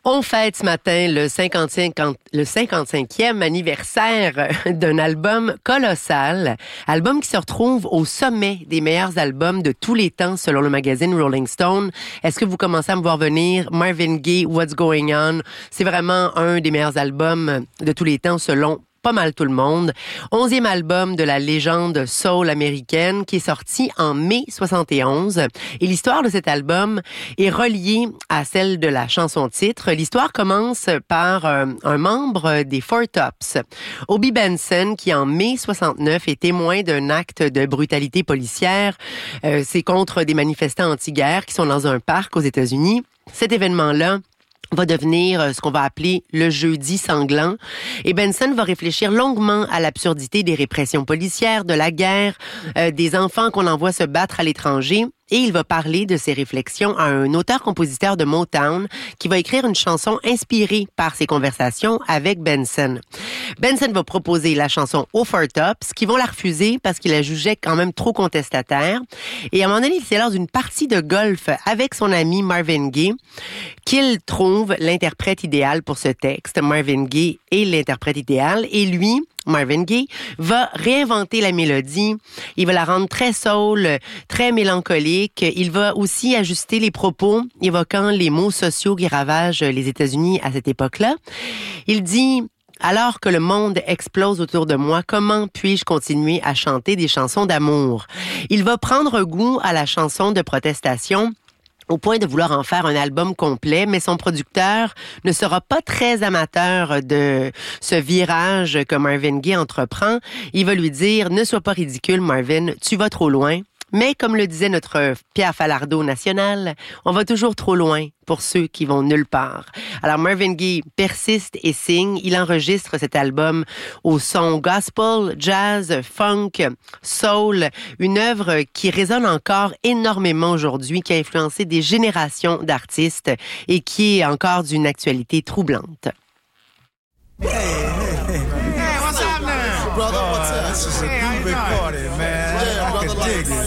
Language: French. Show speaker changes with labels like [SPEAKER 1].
[SPEAKER 1] On fête ce matin le 55e anniversaire d'un album colossal, album qui se retrouve au sommet des meilleurs albums de tous les temps selon le magazine Rolling Stone. Est-ce que vous commencez à me voir venir? Marvin Gaye, What's Going On? C'est vraiment un des meilleurs albums de tous les temps selon pas mal tout le monde. 11e album de la légende soul américaine qui est sorti en mai 71. Et l'histoire de cet album est reliée à celle de la chanson-titre. L'histoire commence par un membre des Four Tops, Obie Benson, qui en mai 69 est témoin d'un acte de brutalité policière. C'est contre des manifestants anti-guerre qui sont dans un parc aux États-Unis. Cet événement-là va devenir ce qu'on va appeler le jeudi sanglant. Et Benson va réfléchir longuement à l'absurdité des répressions policières, de la guerre, des enfants qu'on envoie se battre à l'étranger. Et il va parler de ses réflexions à un auteur-compositeur de Motown qui va écrire une chanson inspirée par ses conversations avec Benson. Benson va proposer la chanson aux Four Tops, qui vont la refuser parce qu'il la jugeait quand même trop contestataire. Et à un moment donné, c'est lors d'une partie de golf avec son ami Marvin Gaye qu'il trouve l'interprète idéal pour ce texte. Marvin Gaye est l'interprète idéal et lui, Marvin Gaye, va réinventer la mélodie. Il va la rendre très soul, très mélancolique. Il va aussi ajuster les propos, évoquant les maux sociaux qui ravagent les États-Unis à cette époque-là. Il dit: alors que le monde explose autour de moi, comment puis-je continuer à chanter des chansons d'amour? Il va prendre goût à la chanson de protestation au point de vouloir en faire un album complet, mais son producteur ne sera pas très amateur de ce virage que Marvin Gaye entreprend. Il va lui dire: ne sois pas ridicule, Marvin, tu vas trop loin. Mais comme le disait notre Pierre Falardeau national, on va toujours trop loin pour ceux qui vont nulle part. Alors Marvin Gaye persiste et signe. Il enregistre cet album au son gospel, jazz, funk, soul, une œuvre qui résonne encore énormément aujourd'hui, qui a influencé des générations d'artistes et qui est encore d'une actualité troublante.
[SPEAKER 2] Hey, what's up now? Brother, what's up? This is a big party, man. Yeah, brother, I can dig it.